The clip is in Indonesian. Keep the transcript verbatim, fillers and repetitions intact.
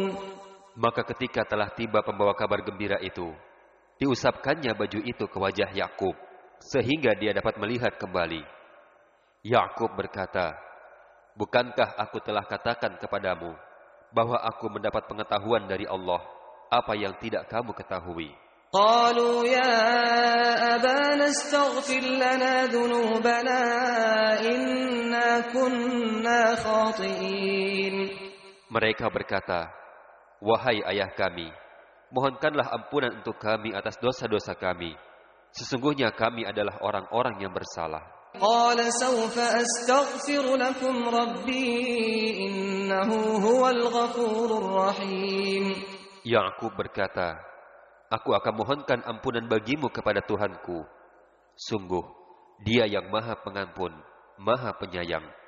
Maka ketika telah tiba pembawa kabar gembira itu, diusapkannya baju itu ke wajah Yakub, sehingga dia dapat melihat kembali. Yakub berkata, "Bukankah aku telah katakan kepadamu bahwa aku mendapat pengetahuan dari Allah apa yang tidak kamu ketahui?" قالوا يا أبانا استغفر لنا ذنوبنا إنا كنا خاطئين. Mereka berkata, "Wahai ayah kami, mohonkanlah ampunan untuk kami atas dosa-dosa kami. Sesungguhnya kami adalah orang-orang yang bersalah." قال سوف أستغفر لكم ربي إنه هو الغفور الرحيم. Yakub berkata, "Aku akan mohonkan ampunan bagimu kepada Tuhanku. Sungguh, Dia yang Maha Pengampun, Maha Penyayang."